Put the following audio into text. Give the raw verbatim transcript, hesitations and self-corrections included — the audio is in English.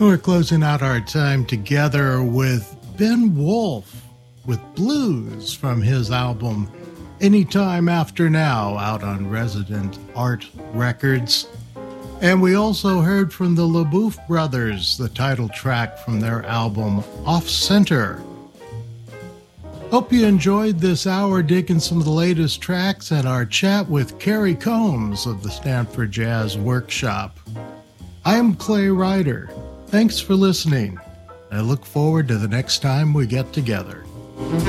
We're closing out our time together with Ben Wolf with Blues from his album Anytime After Now, out on Resident Art Records. And we also heard from the LaBouffe Brothers, the title track from their album Off Center. Hope you enjoyed this hour digging some of the latest tracks and our chat with Carrie Combs of the Stanford Jazz Workshop. I'm Clay Ryder. Thanks for listening. I look forward to the next time we get together.